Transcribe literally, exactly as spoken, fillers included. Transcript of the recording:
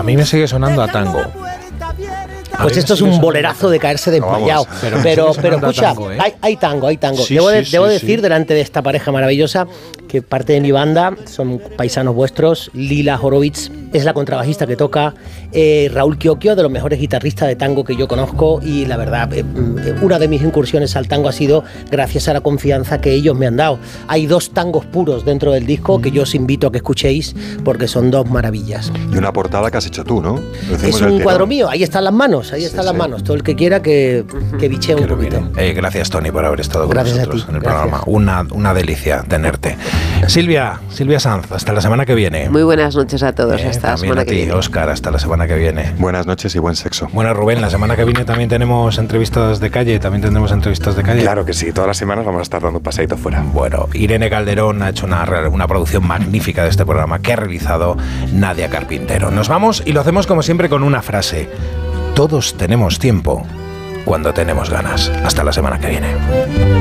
A mí me sigue sonando a tango. Pues esto es un bolerazo de caerse desmayado. No, pero pero, pero escucha, tango, ¿eh? hay, hay tango, hay tango. Sí, debo de, sí, debo sí, decir sí. delante de esta pareja maravillosa que parte de mi banda son paisanos vuestros. Lila Horowitz es la contrabajista que toca. Eh, Raúl Chiocchio, de los mejores guitarristas de tango que yo conozco. Y la verdad, eh, una de mis incursiones al tango ha sido gracias a la confianza que ellos me han dado. Hay dos tangos puros dentro del disco que yo os invito a que escuchéis porque son dos maravillas. Y una portada que has hecho tú, ¿no? Lo hicimos Es en el un Tirón. cuadro mío, ahí están las manos, ahí Sí, están sí. las manos. Todo el que quiera que, que bichee un Que lo poquito. mire. Eh, gracias, Tony, por haber estado con Gracias a nosotros ti, en el gracias. programa. Una, una delicia tenerte. Silvia, Silvia Sanz, hasta la semana que viene. Muy buenas noches a todos. Eh, Hasta la también semana a que ti, viene. Óscar, hasta la semana que viene. Buenas noches y buen sexo. Bueno, Rubén, la semana que viene también tenemos entrevistas de calle, también tendremos entrevistas de calle. Claro que sí, todas las semanas vamos a estar dando un paseíto fuera. Bueno, Irene Calderón ha hecho una, una producción magnífica de este programa que ha realizado Nadia Carpintero. Nos vamos y lo hacemos como siempre con una frase. Todos tenemos tiempo cuando tenemos ganas. Hasta la semana que viene.